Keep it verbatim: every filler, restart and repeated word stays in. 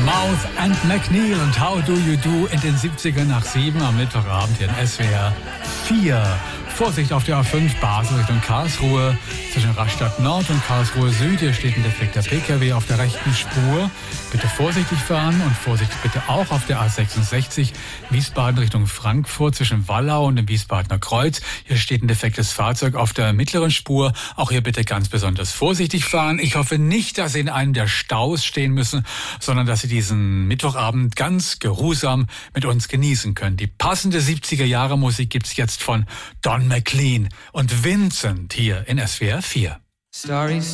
Mouth and McNeil und How Do You Do in den siebzigern nach sieben am Mittwochabend hier in S W R vier. Vorsicht auf der A fünf Basel Richtung Karlsruhe. Zwischen Rastatt Nord und Karlsruhe Süd. Hier steht ein defekter P K W auf der rechten Spur. Bitte vorsichtig fahren und Vorsicht bitte auch auf der A sechsundsechzig Wiesbaden Richtung Frankfurt zwischen Wallau und dem Wiesbadener Kreuz. Hier steht ein defektes Fahrzeug auf der mittleren Spur. Auch hier bitte ganz besonders vorsichtig fahren. Ich hoffe nicht, dass Sie in einem der Staus stehen müssen, sondern dass Sie diesen Mittwochabend ganz geruhsam mit uns genießen können. Die passende siebziger Jahre Musik gibt's jetzt von Don McLean und Vincent hier in S W R vier. Stories